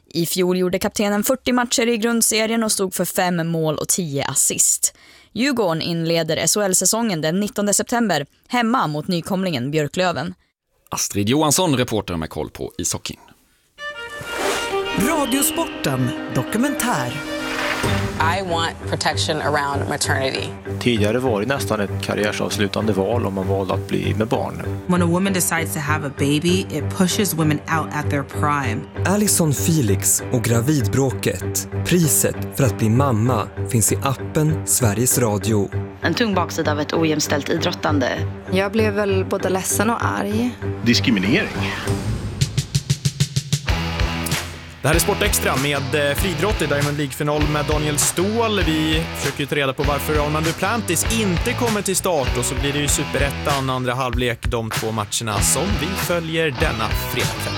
I fjol gjorde kaptenen 40 matcher i grundserien och stod för 5 mål och 10 assist. Djurgården inleder SHL-säsongen den 19 september hemma mot nykomlingen Björklöven. Astrid Johansson, reporter med koll på ishockeyn. Radiosporten dokumentär. I want protection around maternity. Tidigare var det nästan ett karriärsavslutande val om man valde att bli med barn. When a woman decides to have a baby, it pushes women out at their prime. Alison Felix och gravidbråket. Priset för att bli mamma finns i appen Sveriges Radio. En tung baksida av ett ojämställt idrottande. Jag blev väl både ledsen och arg. Diskriminering. Det här är Sportextra med friidrott i Diamond League-final med Daniel Ståhl. Vi försöker ta reda på varför Armand Duplantis inte kommer till start, och så blir det ju superettan andra halvlek, de 2 matcherna som vi följer denna fredag.